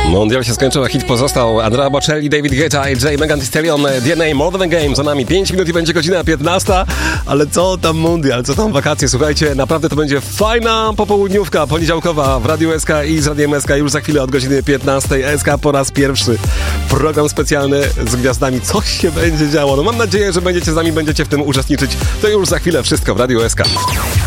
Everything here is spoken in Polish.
Mundial się skończył, a hit pozostał. Andrea Bocelli, David Guetta i Megan Thee Stallion, DNA, More Than a Game. Za nami 5 minut i będzie godzina 15. Ale co tam mundial, co tam wakacje? Słuchajcie, naprawdę to będzie fajna popołudniówka poniedziałkowa w Radiu SK i z Radiem SK już za chwilę od godziny 15. SK po raz pierwszy. Program specjalny z gwiazdami. Coś się będzie działo. No mam nadzieję, że będziecie z nami, będziecie w tym uczestniczyć. To już za chwilę wszystko w Radiu SK.